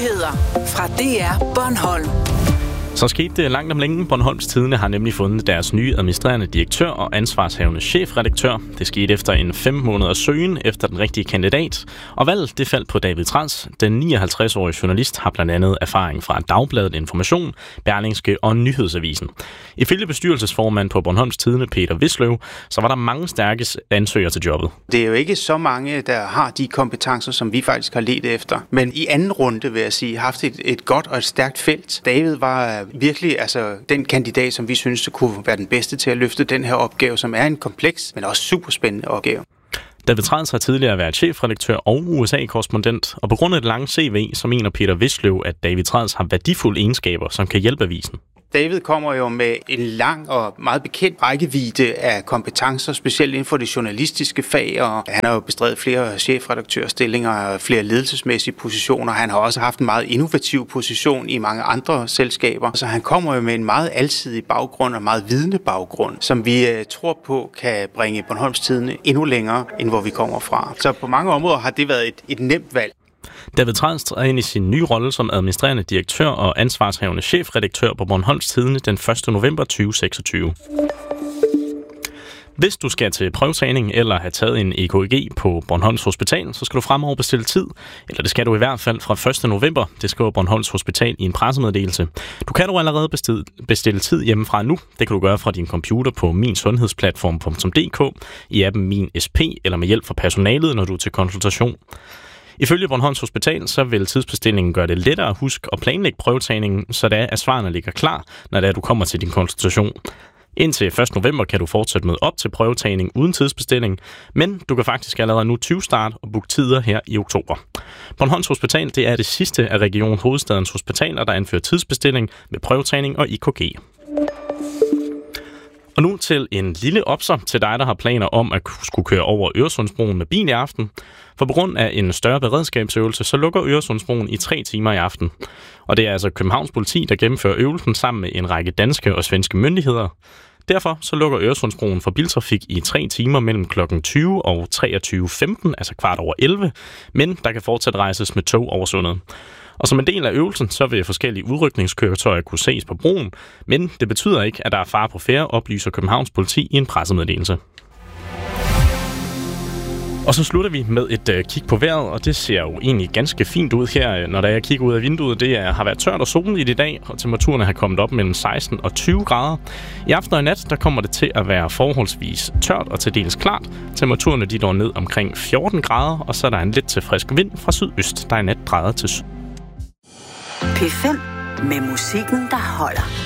Nyheder fra DR Bornholm. Så skete det langt om længe. Bornholms Tidende har nemlig fundet deres nye administrerende direktør og ansvarshavende chefredaktør. Det skete efter en 5 måneders søgen efter den rigtige kandidat. Og valget det faldt på David Trans. Den 59-årige journalist har blandt andet erfaring fra Dagbladet Information, Berlingske og Nyhedsavisen. Ifølge bestyrelsesformand på Bornholms Tidende, Peter Wisløw, så var der mange stærke ansøgere til jobbet. Det er jo ikke så mange, der har de kompetencer, som vi faktisk har ledt efter. Men i anden runde, vil jeg sige, haft et godt og et stærkt felt. David var virkelig den kandidat, som vi synes kunne være den bedste til at løfte den her opgave, som er en kompleks, men også superspændende opgave. David Trans har tidligere været chefredaktør og USA-korrespondent, og på grund af et langt CV, så mener Peter Wisløw, at David Trans har værdifulde egenskaber, som kan hjælpe avisen. David kommer jo med en lang og meget bekendt rækkevidde af kompetencer, specielt inden for det journalistiske fag, og han har jo bestredet flere chefredaktørstillinger og flere ledelsesmæssige positioner. Han har også haft en meget innovativ position i mange andre selskaber, så han kommer jo med en meget alsidig baggrund og meget vidende baggrund, som vi tror på kan bringe Bornholms Tidende endnu længere, end hvor vi kommer fra. Så på mange områder har det været et nemt valg. David Trans træder ind i sin nye rolle som administrerende direktør og ansvarshavende chefredaktør på Bornholms Tidende den 1. november 2026. Hvis du skal til prøvetagning eller have taget en EKG på Bornholms Hospital, så skal du fremover bestille tid. Eller det skal du i hvert fald fra 1. november. Det skriver Bornholms Hospital i en pressemeddelelse. Du kan dog allerede bestille tid hjemmefra nu. Det kan du gøre fra din computer på minsundhedsplatform.dk, i appen Min SP eller med hjælp fra personalet, når du er til konsultation. Ifølge Bornholms Hospital, så vil tidsbestillingen gøre det lettere at huske og planlægge prøvetagningen, så det er, at svarene ligger klar, når det er, du kommer til din konsultation. Indtil 1. november kan du fortsætte med op til prøvetagning uden tidsbestilling, men du kan faktisk allerede nu 20 start og booke tider her i oktober. Bornholms Hospital det er det sidste af Region Hovedstadens hospitaler, der anfører tidsbestilling med prøvetagning og EKG. Og nu til en lille opser til dig, der har planer om at skulle køre over Øresundsbroen med bil i aften. For på grund af en større beredskabsøvelse, så lukker Øresundsbroen i 3 timer i aften. Og det er altså Københavns politi, der gennemfører øvelsen sammen med en række danske og svenske myndigheder. Derfor så lukker Øresundsbroen for biltrafik i 3 timer mellem kl. 20 og 23.15, altså 11:15, men der kan fortsat rejses med tog over sundet. Og som en del af øvelsen, så vil forskellige udrykningskøretøjer kunne ses på broen, men det betyder ikke, at der er fare på færde, oplyser Københavns politi i en pressemeddelelse. Og så slutter vi med et kig på vejret, og det ser jo egentlig ganske fint ud her, når jeg kigger ud af vinduet. Det har været tørt og soligt i dag, og temperaturerne har kommet op mellem 16 og 20 grader. I aften og i nat, der kommer det til at være forholdsvis tørt og til dels klart. Temperaturerne de når ned omkring 14 grader, og så er der en lidt til frisk vind fra sydøst, der i nat drejer til syd. P5 med musikken, der holder.